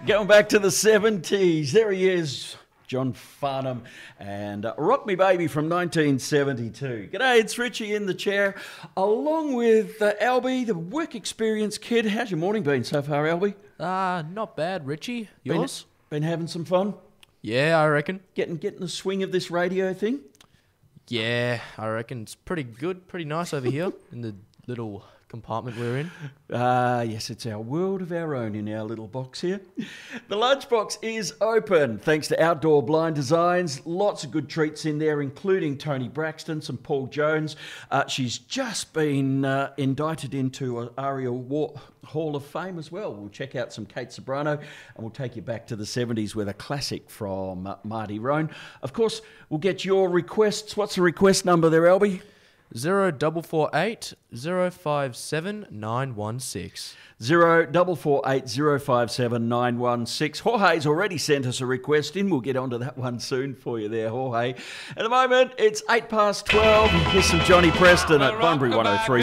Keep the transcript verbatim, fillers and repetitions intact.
Going back to the seventies, there he is, John Farnham, and uh, Rock Me Baby from nineteen seventy-two. G'day, it's Richie in the chair, along with uh, Albie, the work experience kid. How's your morning been so far, Albie? Uh, not bad, Richie. Yours? Been, been having some fun? Yeah, I reckon. Getting getting the swing of this radio thing? Yeah, I reckon. It's pretty good, pretty nice over here in the little compartment we're in. Ah, yes, it's our world of our own in our little box here. The lunchbox is open thanks to Outdoor Blind Designs. Lots of good treats in there, including Tony Braxton, some Paul Jones. Uh, she's just been uh, indicted into an ARIA War Hall of Fame as well. We'll check out some Kate Sobrano and we'll take you back to the seventies with a classic from uh, Marty Roan. Of course, we'll get your requests. What's the request number there, Albie? Zero double four eight zero five seven nine one six. Zero double four eight zero five seven nine one six. Jorge's already sent us a request in. We'll get onto that one soon for you there, Jorge. At the moment, it's eight past twelve. Here's some Johnny Preston at Bunbury one oh three.